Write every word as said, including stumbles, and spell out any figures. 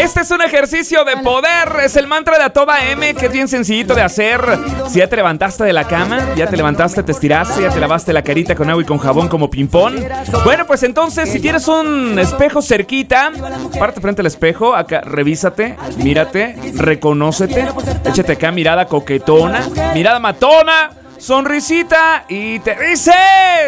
Este es un ejercicio de poder. Es el mantra de A Toda M, que es bien sencillito de hacer. Si ya te levantaste de la cama, ya te levantaste, te estiraste, ya te lavaste la carita con agua y con jabón como ping-pong. Bueno, pues entonces, si tienes un espejo cerquita, párate frente al espejo, acá, revísate, mírate, reconócete, échate acá mirada coquetona, mirada matona, sonrisita y te dices...